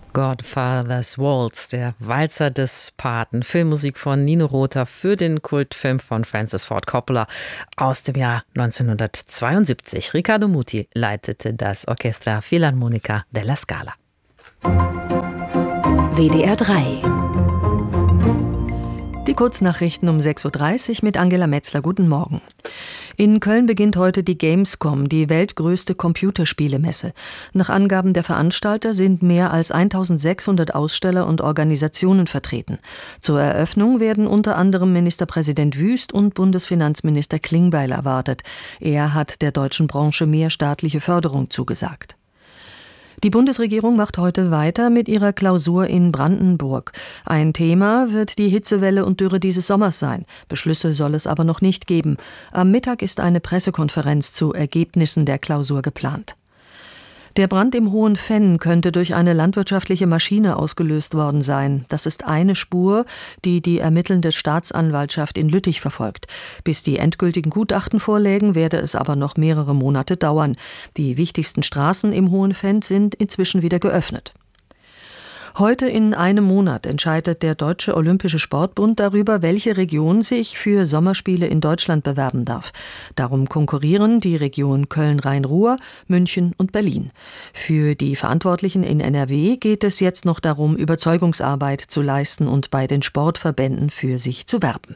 Godfather's Waltz, der Walzer des Paten, Filmmusik von Nino Rota für den Kultfilm von Francis Ford Coppola aus dem Jahr 1972. Riccardo Muti leitete das Orchestra Filarmonica della Scala. WDR 3. Die Kurznachrichten um 6.30 Uhr mit Angela Metzler. Guten Morgen. In Köln beginnt heute die Gamescom, die weltgrößte Computerspielemesse. Nach Angaben der Veranstalter sind mehr als 1600 Aussteller und Organisationen vertreten. Zur Eröffnung werden unter anderem Ministerpräsident Wüst und Bundesfinanzminister Klingbeil erwartet. Er hat der deutschen Branche mehr staatliche Förderung zugesagt. Die Bundesregierung macht heute weiter mit ihrer Klausur in Brandenburg. Ein Thema wird die Hitzewelle und Dürre dieses Sommers sein. Beschlüsse soll es aber noch nicht geben. Am Mittag ist eine Pressekonferenz zu Ergebnissen der Klausur geplant. Der Brand im Hohenfenn könnte durch eine landwirtschaftliche Maschine ausgelöst worden sein. Das ist eine Spur, die die ermittelnde Staatsanwaltschaft in Lüttich verfolgt. Bis die endgültigen Gutachten vorlägen, werde es aber noch mehrere Monate dauern. Die wichtigsten Straßen im Hohenfenn sind inzwischen wieder geöffnet. Heute in einem Monat entscheidet der Deutsche Olympische Sportbund darüber, welche Region sich für Sommerspiele in Deutschland bewerben darf. Darum konkurrieren die Region Köln-Rhein-Ruhr, München und Berlin. Für die Verantwortlichen in NRW geht es jetzt noch darum, Überzeugungsarbeit zu leisten und bei den Sportverbänden für sich zu werben.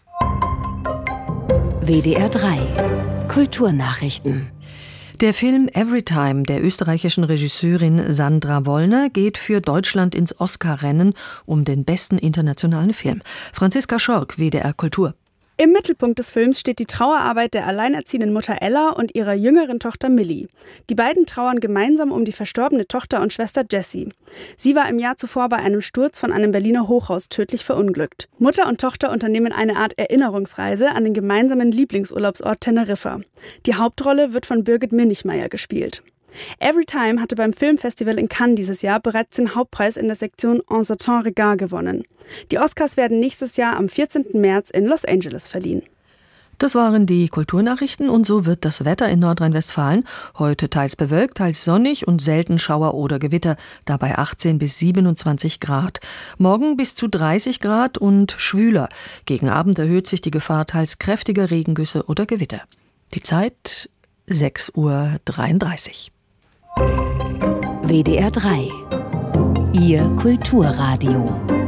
WDR 3. Kulturnachrichten. Der Film Everytime der österreichischen Regisseurin Sandra Wollner geht für Deutschland ins Oscar-Rennen um den besten internationalen Film. Franziska Schork, WDR Kultur. Im Mittelpunkt des Films steht die Trauerarbeit der alleinerziehenden Mutter Ella und ihrer jüngeren Tochter Millie. Die beiden trauern gemeinsam um die verstorbene Tochter und Schwester Jessie. Sie war im Jahr zuvor bei einem Sturz von einem Berliner Hochhaus tödlich verunglückt. Mutter und Tochter unternehmen eine Art Erinnerungsreise an den gemeinsamen Lieblingsurlaubsort Teneriffa. Die Hauptrolle wird von Birgit Minichmayr gespielt. Everytime hatte beim Filmfestival in Cannes dieses Jahr bereits den Hauptpreis in der Sektion En Certain Regard gewonnen. Die Oscars werden nächstes Jahr am 14. März in Los Angeles verliehen. Das waren die Kulturnachrichten und so wird das Wetter in Nordrhein-Westfalen heute teils bewölkt, teils sonnig und selten Schauer oder Gewitter, dabei 18 bis 27 Grad. Morgen bis zu 30 Grad und schwüler. Gegen Abend erhöht sich die Gefahr teils kräftiger Regengüsse oder Gewitter. Die Zeit 6.33 Uhr. WDR 3. Ihr Kulturradio.